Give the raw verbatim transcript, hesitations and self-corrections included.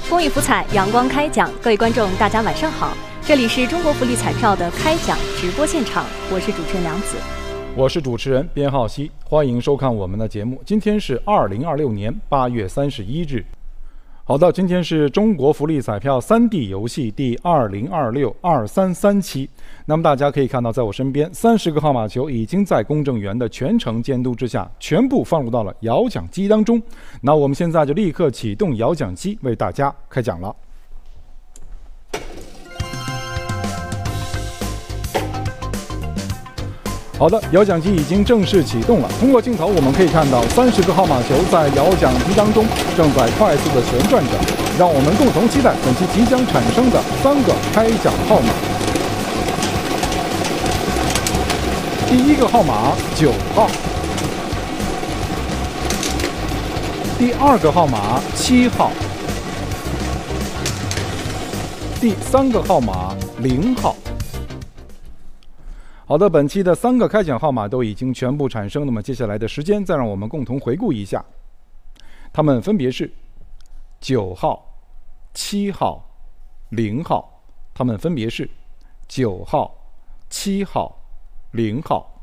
公益福彩阳光开奖，各位观众大家晚上好，这里是中国福利彩票的开奖直播现场，我是主持人梁子， 我是主持人边浩熙，欢迎收看我们的节目。今天是二零二六年八月三十一日。好的，今天是中国福利彩票 三 D 游戏第二零二六二三三期。那么大家可以看到，在我身边三十个号码球已经在公证员的全程监督之下，全部放入到了摇奖机当中。那我们现在就立刻启动摇奖机，为大家开奖了。好的，摇奖机已经正式启动了。通过镜头我们可以看到，三十个号码球在摇奖机当中正在快速的旋转着，让我们共同期待本期即将产生的三个开奖号码。第一个号码九号，第二个号码七号，第三个号码零号。好的，本期的三个开奖号码都已经全部产生，那么接下来的时间再让我们共同回顾一下，它们分别是九号、七号、零号，它们分别是九号、七号、零号。